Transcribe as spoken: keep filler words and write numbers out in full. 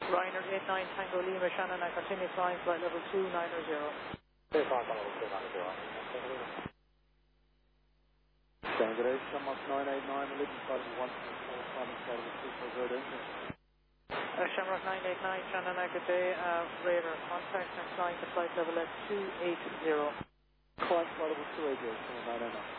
Ryanair eight nine Tango Lima, Shannon, I continue flying flight level two nine zero. Bangladesh, Shamrock nine eight nine, Lytton flight level one four four, flight level two four zero, uh, Shamrock nine eight nine, Shannon, I good day, uh, radar contact and flying to flight level at two eight zero. Flight level two eight zero, Shamrock nine eight nine.